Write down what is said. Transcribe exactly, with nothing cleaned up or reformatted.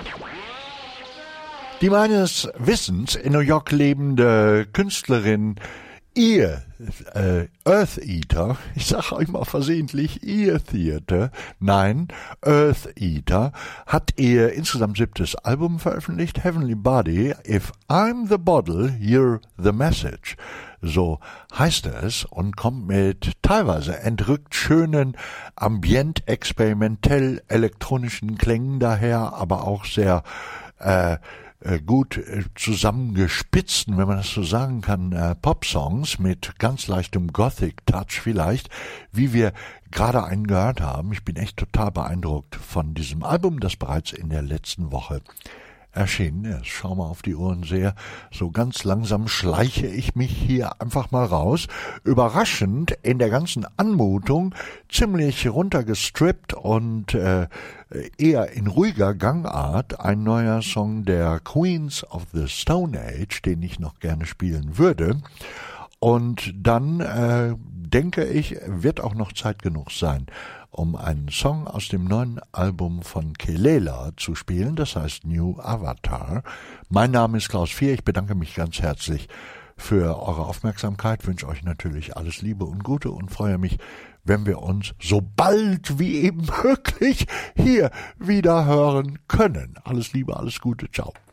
Die meines Wissens in New York lebende Künstlerin Ear, äh, Earth Eater, ich sage euch mal versehentlich Ear Theater, nein, Earth Eater, hat ihr insgesamt siebtes Album veröffentlicht, Heavenly Body, If I'm the Bottle, You're the Message. So heißt es und kommt mit teilweise entrückt schönen, ambient, experimentell elektronischen Klängen daher, aber auch sehr äh, gut zusammengespitzten, wenn man das so sagen kann, äh, Pop-Songs mit ganz leichtem Gothic-Touch vielleicht, wie wir gerade einen gehört haben. Ich bin echt total beeindruckt von diesem Album, das bereits in der letzten Woche erschienen ist. Schau mal auf die Uhr und sehe, so ganz langsam schleiche ich mich hier einfach mal raus. Überraschend in der ganzen Anmutung, ziemlich runtergestrippt und äh, eher in ruhiger Gangart, ein neuer Song der Queens of the Stone Age, den ich noch gerne spielen würde. Und dann, äh, denke ich, wird auch noch Zeit genug sein, um einen Song aus dem neuen Album von Kelela zu spielen, das heißt New Avatar. Mein Name ist Klaus Vier, ich bedanke mich ganz herzlich für eure Aufmerksamkeit, wünsche euch natürlich alles Liebe und Gute und freue mich, wenn wir uns so bald wie eben möglich hier wieder hören können. Alles Liebe, alles Gute, ciao.